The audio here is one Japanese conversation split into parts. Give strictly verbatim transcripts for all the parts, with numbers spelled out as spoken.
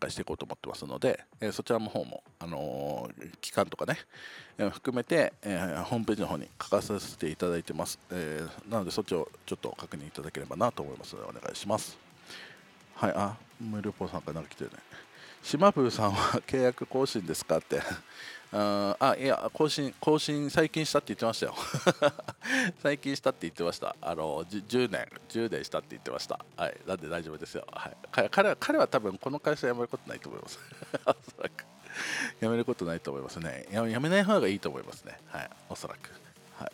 開していこうと思ってますので、えーそちらの方も、あのー期間とかね、えー含めて、えーホームページの方に書かさせていただいてます、えーなのでそっちをちょっと確認いただければなと思いますのでお願いします。はい、あ、無料ポーさんからなんか来てるね。島風さんは契約更新ですかってあーあ、いや、更新、更新最近したって言ってましたよ。最近したって言ってました。あの、じじゅうねん、じゅうねんしたって言ってました。はい、なんで大丈夫ですよ。はい、彼彼は彼は多分この会社辞めることないと思います。おそらく辞めることないと思いますね。や辞めない方がいいと思いますね。はい、おそらく。はい、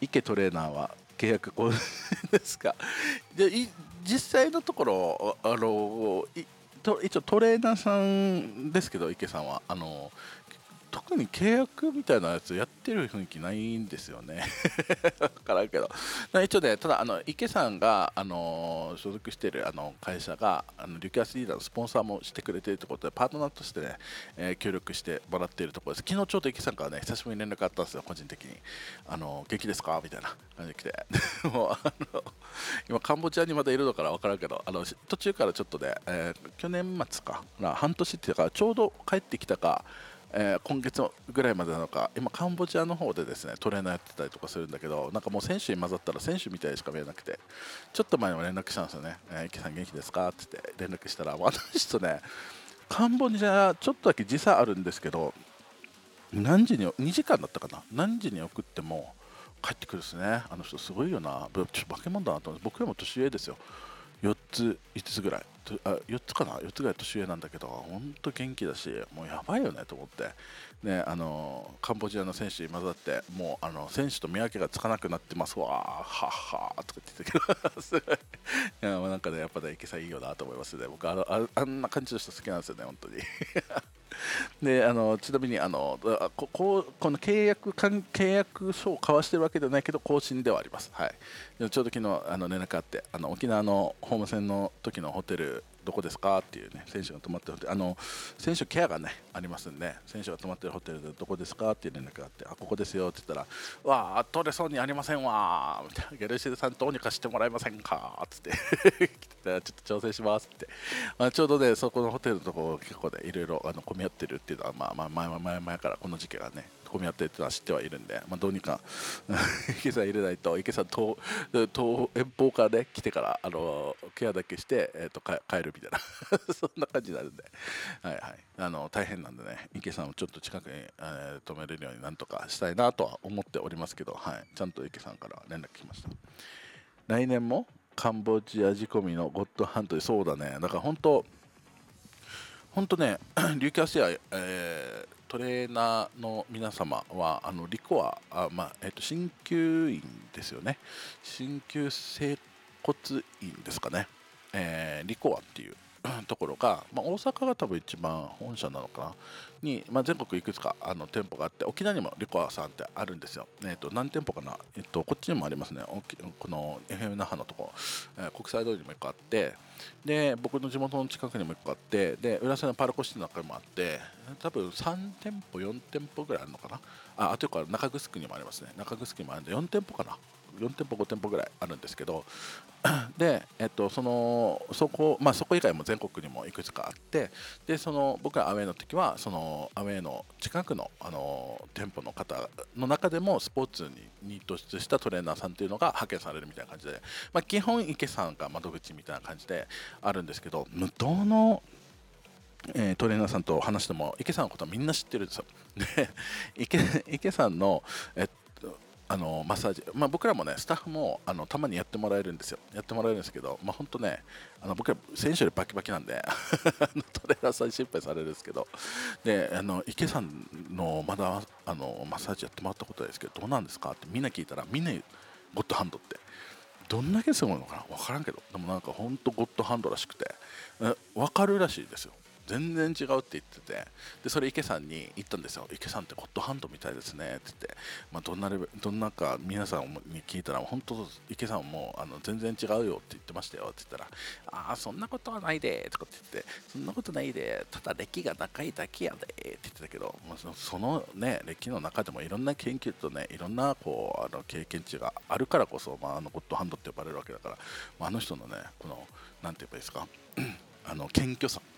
池トレーナーは契約更新ですか。でい実際のところ、あのいと一応トレーナーさんですけど、池さんはあの特に契約みたいなやつやってる雰囲気ないんですよね。分からんけど、一応ね、ただあの池さんが、あの所属しているあの会社があのリュキャスリーダーのスポンサーもしてくれているということで、パートナーとしてね、えー協力してもらっているところです。昨日ちょうど池さんからね、久しぶりに連絡あったんですよ、個人的に。あの元気ですかみたいな感じで来て、もうあの今、カンボジアにまだいるのから分からんけど、あの途中からちょっとね、えー去年末かな、半年っていうか、ちょうど帰ってきたか、えー今月ぐらいまでなのか、今、カンボジアの方でですねトレーナーやってたりとかするんだけど、なんかもう選手に混ざったら選手みたいしか見えなくて、ちょっと前にも連絡したんですよね、えー、池さん元気ですかって言って連絡したら、あの人ね、カンボジア、ちょっとだけ時差あるんですけど、何時に、にじかんだったかな、何時に送っても帰ってくるですね、あの人、すごいよな、ちょっと化け物だなと思って、僕よりも年上ですよ。よっつ、いつつぐらい、とあよっつかな、よっつぐらい年上なんだけど、本当元気だし、もうやばいよねと思って、ね、あのカンボジアの選手に混ざって、もうあの選手と見分けがつかなくなってますわ、はっはーとか言ってたけど、すごい、いや、まあなんかね、やっぱね、池さんいいよなと思いますね、僕あのあ、あんな感じの人好きなんですよね、本当に。であのちなみにあのあここうこの契約関契約書を交わしてるわけではないけど更新ではあります。はい、でちょうど昨日あの連絡あって、あの沖縄のホーム戦の時のホテルどこですかっていうね、選手が泊まってるホテル、あの選手ケアがねありますんで、選手が泊まってるホテルでどこですかっていう連絡があって、あここですよって言ったら、わあ取れそうにありませんわみたいな、ゲルシルさんどうにかしてもらえませんかっつって来てたら、ちょっと調整しますって、まあ、ちょうどねそこのホテルのところ結構ねいろいろあの混み合ってるっていうのは、まあまあ前前前からこの時期がね混み合ってるっていうのは知ってはいるんで、まあ、どうにか池さん入れないと、池さん遠遠遠方からね来てからあのケアだけして、えー、とか帰るみたいなそんな感じになるんで、はいはい、あの大変なんでね、池さんをちょっと近くに、えー止めれるようになんとかしたいなとは思っておりますけど、はい、ちゃんと池さんから連絡来ました。来年もカンボジア仕込みのゴッドハントで、そうだね、だから本当本当ね、琉球アシア、えートレーナーの皆様は、あのリコア、あまあえっと鍼灸院ですよね、鍼灸整骨院ですかね、えーリコアっていうところが、まあ、大阪が多分一番本社なのかなに、まあ、全国いくつかあの店舗があって、沖縄にもリコアさんってあるんですよ。えっと何店舗かな、えっとこっちにもありますね、おきこの エフエム 那覇のとこ、えー国際通りにもいっこあって、で僕の地元の近くにもいっこあって、で浦添のパルコシティの中にもあって、多分さん店舗よん店舗ぐらいあるのかな、ああというか中城にもありますね、中城にもあるんでよん店舗かな、よん店舗ご店舗ぐらいあるんですけど、で、えっと、そのそこ、まあ、そこ以外も全国にもいくつかあって、でその僕がアウェーの時はそのアウェーの近くの、あの店舗の方の中でもスポーツにに突出したトレーナーさんというのが派遣されるみたいな感じで、まあ、基本池さんが窓口みたいな感じであるんですけど、どのえートレーナーさんと話しても池さんのことはみんな知ってるんですよ。で池池さんの、えっと、あのマッサージ、まあ、僕らもねスタッフもあのたまにやってもらえるんですよ、やってもらえるんですけど、まあ本当ね、あの僕ら選手よりバキバキなんであのトレーナーさんに心配されるんですけど、であの池さんのまだあのマッサージやってもらったことないですけどどうなんですかってみんな聞いたら、みんな言うゴッドハンドってどんだけすごいのかな分からんけど、でもなんかほんとゴッドハンドらしくて、え分かるらしいですよ、全然違うって言ってて、でそれ池さんに言ったんですよ、池さんってゴッドハンドみたいですねって言って、まあ、どんなレベルどんなか皆さんに聞いたら、本当池さんもあの全然違うよって言ってましたよって言ったら、ああそんなことはないでとかって言って、そんなことないで、ただ歴が長いだけやでって言ってたけど、まあ、そのそのね歴の中でもいろんな研究とねいろんなこうあの経験値があるからこそ、まあ、あのゴッドハンドって呼ばれるわけだから、まあ、あの人のねこのなんて言えばいいですかあの謙虚さ